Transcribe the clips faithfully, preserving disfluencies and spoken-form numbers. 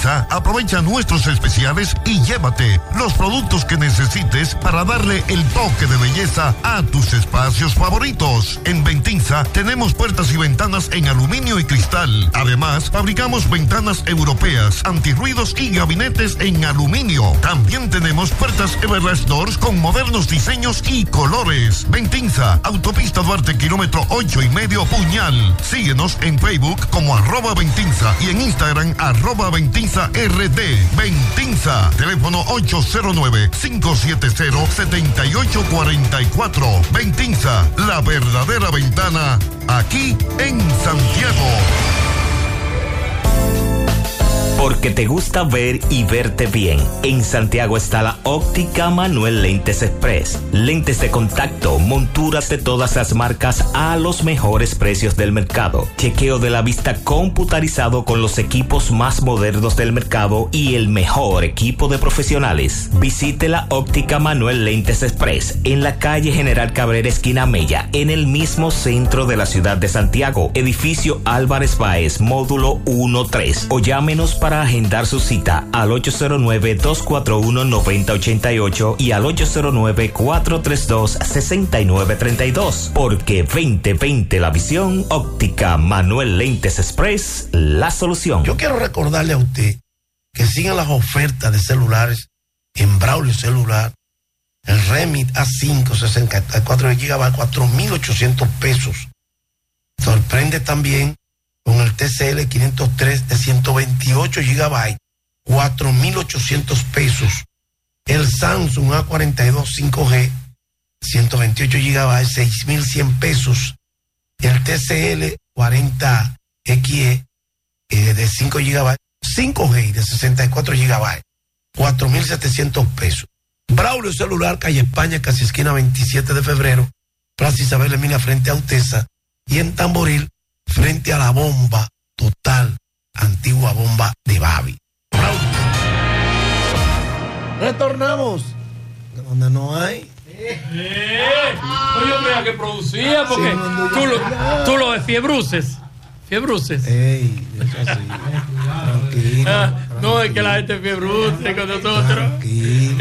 Ventinza, aprovecha nuestros especiales y llévate los productos que necesites para darle el toque de belleza a tus espacios favoritos. En Ventinza tenemos puertas y ventanas en aluminio y cristal. Además, fabricamos ventanas europeas, antirruidos y gabinetes en aluminio. También tenemos puertas Everlast Doors con modernos diseños y colores. Ventinza, Autopista Duarte, kilómetro ocho y medio, Puñal. Síguenos en Facebook como arroba Ventinza y en Instagram arroba Ventinza R D. Ventinza, teléfono ocho cero nueve, cinco siete cero, siete ocho cuatro cuatro. Ventinza, la verdadera ventana, aquí en Santiago. Porque te gusta ver y verte bien. En Santiago está la Óptica Manuel Lentes Express. Lentes de contacto, monturas de todas las marcas a los mejores precios del mercado. Chequeo de la vista computarizado con los equipos más modernos del mercado y el mejor equipo de profesionales. Visite la Óptica Manuel Lentes Express en la calle General Cabrera, esquina Mella, en el mismo centro de la ciudad de Santiago. Edificio Álvarez Báez, módulo uno tres. O llámenos para Para agendar su cita al ocho cero nueve, dos cuatro uno, nueve cero ocho ocho y al ocho cero nueve, cuatro tres dos, seis nueve tres dos. Porque veinte veinte la visión, Óptica Manuel Lentes Express, la solución. Yo quiero recordarle a usted que sigan las ofertas de celulares en Braulio Celular. El Remit A cinco, sesenta y cuatro gigabytes, cuatro mil ochocientos pesos. Sorprende también con el T C L quinientos tres de ciento veintiocho gigabytes, cuatro mil ochocientos pesos. El Samsung A cuarenta y dos cinco G, ciento veintiocho gigabytes, seis mil cien pesos. El T C L cuarenta X E eh, de cinco gigabytes, cinco G de sesenta y cuatro gigabytes, cuatro mil setecientos pesos. Braulio Celular, calle España, casi esquina veintisiete de febrero, Plaza Isabel Emilia frente a Utesa, y en Tamboril, frente a la bomba total, antigua bomba de Babi. Retornamos donde no hay. Eh, eh. Oye, hombre, a que producía, porque sí, tú, lo, tú lo de fiebruces. Fiebruces. Ey, eso sí. Tranquilo. Ah, tranquilo. No, es que la gente fiebruce con nosotros. Tranquilo.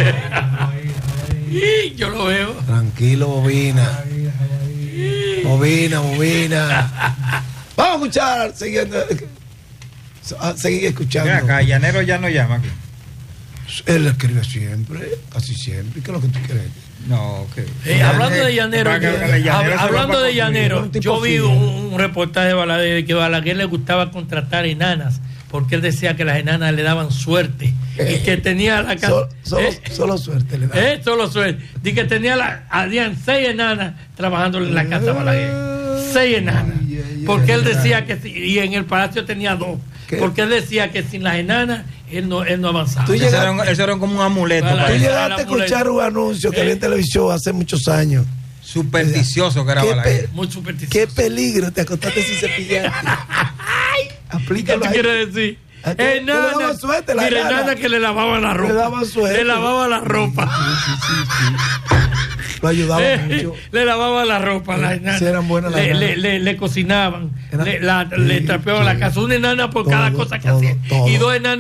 Y yo lo veo. Tranquilo, bobina. Bobina, bobina. Vamos a escuchar, siguiendo, a seguir escuchando. Mira, acá, Llanero ya no llama aquí. Él escribe siempre, casi siempre. ¿Qué es lo que tú quieres? No, que. Eh, hablando de Llanero, yo, hab, hablando de Llanero, yo vi un, un reportaje de Balaguer de que a Balaguer le gustaba contratar enanas, porque él decía que las enanas le daban suerte eh, y que tenía la casa. So, solo, eh, solo suerte le daban. Eh, solo suerte. Y que tenía la, habían seis enanas trabajando en la casa de Balaguer. Seis enanas. Porque él decía que, y en el palacio tenía dos. ¿Qué? Porque él decía que sin las enanas él no, él no avanzaba. Eso era, eso era como un amuleto. Tú llegaste a escuchar un anuncio que había en televisión hace muchos años. Supersticioso que era Balaguer. Muy supersticioso. Qué peligro, te acostaste sin cepillarte. Aplícalo. ¿Qué tú quieres decir? Enana, suerte, la mira, enana que le lavaba la ropa. Le daba suerte. Le lavaba la ropa. Sí, sí, sí, sí. Lo ayudaba eh, mucho. Le lavaba la ropa, la enana. Sí, eran buenas las le, le, le, le cocinaban, Era, le, la, sí, le trapeaban sí. la casa. Una enana por todo, cada cosa que todo, hacía. Todo. Y dos enanas